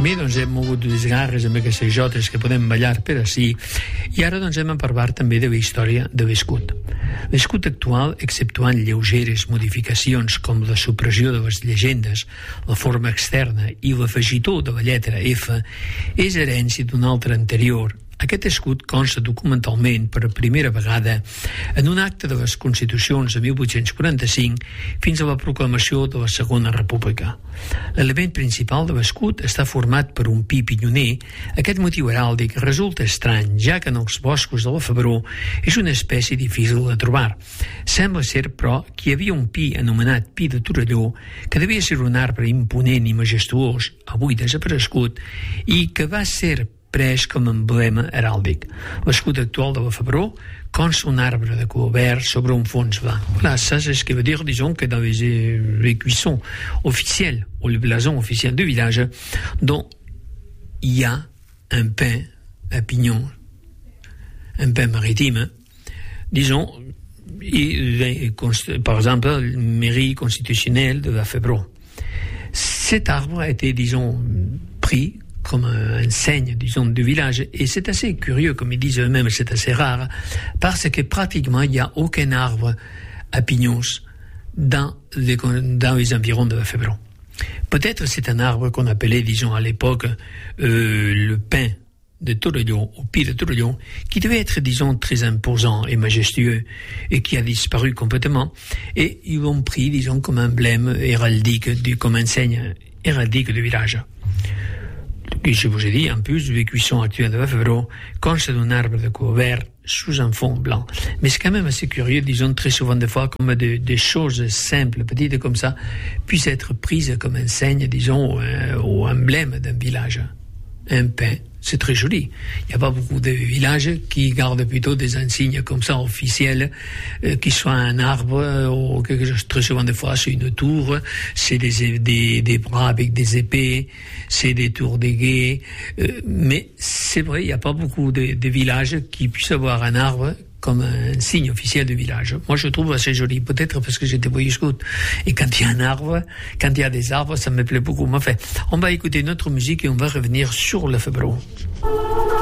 mi doncs, hem mogut les garres amb aquestes jotes que podem ballar per ací, i ara doncs, hem a parlar també de la història de l'escut. L'escut actual, exceptuant lleugeres modificacions com la supressió de les llegendes, la forma externa i l'afegitó de la lletra F, és herència d'un altre anterior. Aquest escut consta documentalment per primera vegada en un acte de les Constitucions de 1845 fins a la proclamació de la Segona República. L'element principal de l'escut està format per un pi pinyoner. Aquest motiu heràldic resulta estrany, ja que en els boscos de la Febró és una espècie difícil de trobar. Sembla ser, però, que hi havia un pi anomenat pi de Torelló, que devia ser un arbre imponent i majestuós, avui desaparegut, i que va ser pres com a emblema heràldic. L'escut actual de la Febró consta un arbre de color vert sobre un fons blanc. Voilà, ça c'est ce qui veut dire, disons, que dans les cuissons officiels, ou le blason officiel du village, dont il y a un pin à pignon, un pin maritime, disons, par exemple, la mairie constitutionnelle de la Febró. Cet arbre a été, disons, pris comme un signe, disons, du village. Et c'est assez curieux, comme ils disent eux-mêmes, c'est assez rare, parce que pratiquement, il n'y a aucun arbre à pignons dans les environs de la Febró. Peut-être c'est un arbre qu'on appelait, disons, à l'époque, le pin de Torelló, ou pi de Torelló, qui devait être, disons, très imposant et majestueux, et qui a disparu complètement. Et ils l'ont pris, disons, comme emblème héraldique, comme enseigne héraldique du village. Et je vous ai dit, en plus, les cuissons actuels de la Febró constent d'un arbre de couleur vert sous un fond blanc. Mais c'est quand même assez curieux, disons, très souvent des fois, comme des choses simples, petites comme ça, puissent être prises comme enseigne, disons, ou emblème d'un village. Un pin, c'est très joli. Il n'y a pas beaucoup de villages qui gardent plutôt des insignes comme ça officielles, qui soient un arbre ou quelque chose. Très souvent des fois c'est une tour, c'est des bras avec des épées, c'est des tours d'aiguë, mais c'est vrai, il n'y a pas beaucoup de villages qui puissent avoir un arbre comme un signe officiel du village. Moi, je trouve assez joli, peut-être parce que j'étais boy scout. Et quand il y a un arbre, quand il y a des arbres, ça me plaît beaucoup. Mais enfin, on va écouter notre musique et on va revenir sur la Febró.